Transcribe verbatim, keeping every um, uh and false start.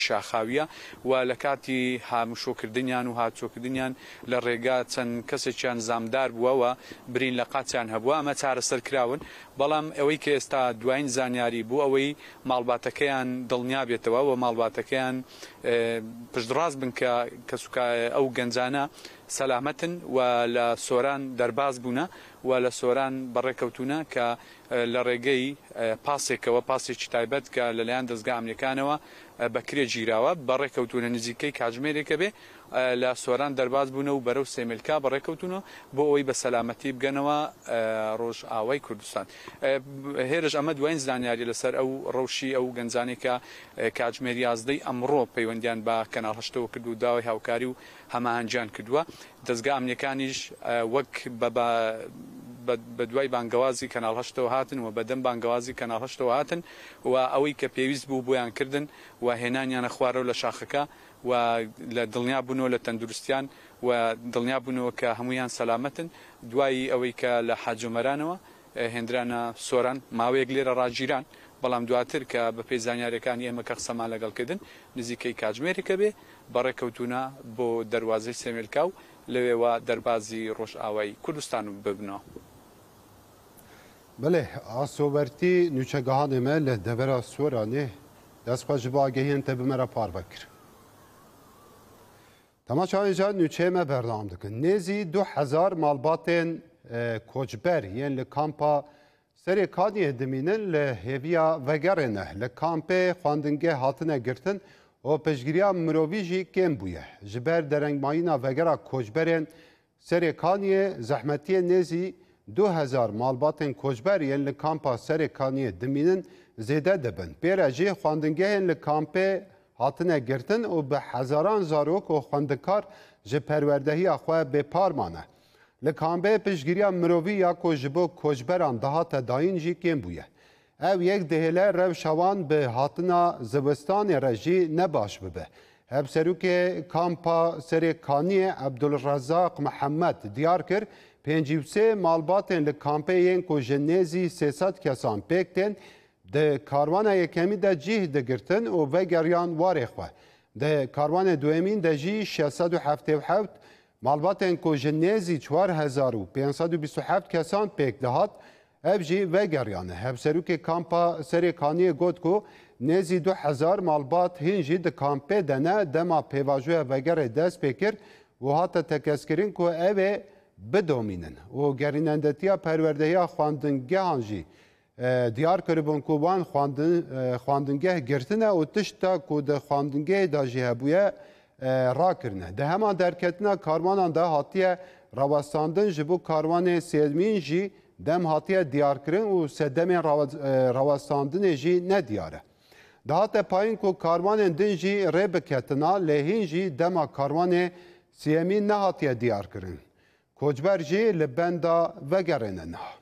شاخاویە و لە کاتی هامشۆکردنیان و هاتچۆکردنیان لە ڕێگا چەند کەسێکیان زامدار بووەوە برین لە قاچیان هەبووە ئەمە چارەسەرکراون بەڵام ئەوەی کە ئێستا دوایین زانیاری بوو ئەوەی ماڵباتەکەیان دڵنیا بێتەوە و ماڵباتەکەیان پشتڕاست بن کە کەسوکە ئەو گەنجانە سەلامەتن و لە سۆران دەرباز بوونە و لە سۆران بەڕێکەوتونە کە لە ڕێگەی پاسێکەوە پاسێکی تایبەت کە لەلایەن دەستگا ئەمریکانەوە بەکرێ گیراوە بەڕێکەوتونە نزیکەی کاتژمێرێکە بێ لە سۆران دەرباز بوونە و بەرەو سێملکا بەڕێکەوتونە بۆ ئەوەی بە سەلامەتی بگەنەوە ڕۆژ ئاوای کوردستان. هێرش ئەمە دوایین زانیاری لەسەر ئەو ڕەوشی ئەو گەنجانێکە کاتژمێری یازدەی ئەمڕۆ پەیوەندیان بە کەناڵ هەشتەوە کرد و داوای هاوکاری و هەماهەنگیان کردووە. دەستگا ئەمنیەکانیش وەک بە دوای بانگەوازی کەناڵ هەشتەوە هاتن و بەدەم بانگەوازی کەناڵ هەشتەوە هاتن و ئەوەی کە پێویست بوو بۆیان کردن و هێنانیانە خوارەوە لە شاخەکە و لە دڵنیا بوونەوە لە تەندروستیان و دڵنیا بوونەوە کە هەمویان سەلامەتن. دوایی ئەوەی کە لە حاجۆمەرانەوە هێندرانە سۆران ماوەیەک لێرە ڕاگیران بەڵام دواتر کە بە پێی زانیاریەکانی ئێمە کە قسەمان لەگەڵکردن نزیکەی کاتژمێرێکە بێ بەڕێکەوتونە بۆ دەروازەی سێمێلکا و لەوێوە دەربازی ڕۆژ ئاوای کوردستان ببنەوە. بله آسوبرتی نوچگاهان ما لدورا سورانه دست خواهج باگهین تبمرا پار بکر تماشای جان نوچه ما بردام دکن نیزی دو هزار مالباتن کوچبر یعنی لکامپا سری کانی دمینن لهویا وگرنه لکامپ خواندنگه هاتنه گرتن و پشگیریا مرویجی کم بویه جبر درنگ ماینا وگرا کوچبرن سری کانی زحمتی نیزی دو هزار مالباتن کوچبر یعنی لکامپا سری کانی دمینن زیده دبن پیراجی خواندنگه لکامپ هاتنه گرتن و به هزاران زاروک و خواندکار جه پروردهی اخواه به پارمانه. لکامپه پشگیری مروی یا کو جبو کوچبران دهات داین جی کم بویه. او یک دهله رو شوان به هاتنا زبستان رجی نباش ببه. هب سروک کامپا سری کانی عبدالرزاق محمد دیار کر پنجیو سه مالباتن لکامپه ین کو جنیزی سیصد کسان پیکتن ده کاروان یکمی ده جیه ده گرتن و وگریان واره خواه. ده کاروان دویمین ده جی ششصد و هفتاد و هفت مالباتن کو جنیزی چوار هزار و پانصد و بیست و هفت کسان پیک دهات اف جی وگریانه. هب سروک کامپا سری کانی گوت کو نزی دو هزار مالبات هنجی ده کامپه دنه دما پیواجوه وگره دست پیکر و حتی تکسکرین کو اوه بدومینن و گرینندتیا پروردهی خواندنگه هنجی دیار کربون کو وان خواندنگه گرتنه و تشتا کو ده خواندنگه دا جهبویه را کرنه. ده همان درکتنا کاروانان ده هاتیه رواستاندن جبو کاروان سیدمین جی دم هاتیه دیار کرن و سدم رواستاندن جی ندیاره. ده هاته پایین کو کاروان دن جی ری بکتنا لهین جی دما کاروان سیدمین نه هاتیه دیار کرن. کوچبر جی لبندا وگرنه نه.